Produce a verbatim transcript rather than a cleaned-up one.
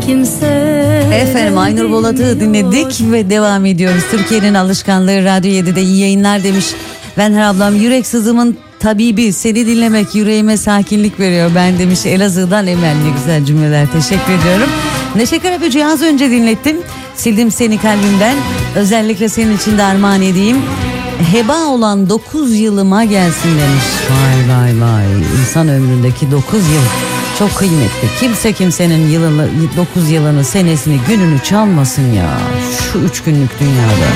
kimse. Efendim Aynur Bolat'ı dinledik ve devam ediyoruz. Türkiye'nin alışkanlığı Radyo yedide iyi yayınlar demiş. Venher ablam, yürek sızımın tabibi, seni dinlemek yüreğime sakinlik veriyor ben demiş. Elazığ'dan Emel, ne güzel cümleler, teşekkür ediyorum. Neşe Karaböcek'i az önce dinlettim. Sildim seni kalbimden, özellikle senin için de armağan edeyim. Heba olan dokuz yılıma gelsin demiş. Vay vay vay, insan ömründeki dokuz yıl çok kıymetli. Kimse kimsenin yılını, dokuz yılını, senesini, gününü çalmasın ya şu üç günlük dünyada.